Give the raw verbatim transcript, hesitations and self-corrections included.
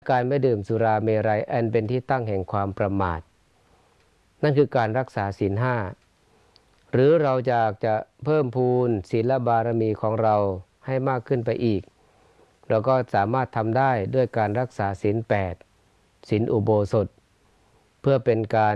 การไม่ดื่มสุราเมรัยอันเป็นที่ตั้งแห่งความประมาทนั่นคือการรักษาศีลห้าหรือเราอยากจะเพิ่มพูนศีลบารมีของเราให้มากขึ้นไปอีกเราก็สามารถทำได้ด้วยการรักษาศีลแปดศีลอุโบสถเพื่อเป็นการ